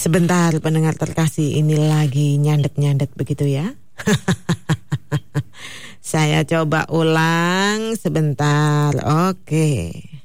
Sebentar pendengar terkasih, ini lagi nyandet-nyandet begitu ya. Saya coba ulang sebentar. Oke.